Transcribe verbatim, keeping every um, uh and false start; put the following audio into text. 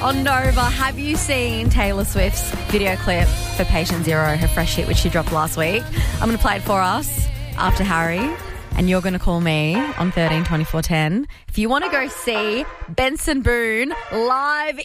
On Nova, have you seen Taylor Swift's video clip for Patient Zero, her fresh hit, which she dropped last week? I'm going to play it for us after Harry, and you're going to call me on thirteen twenty-four ten if you want to go see Benson Boone live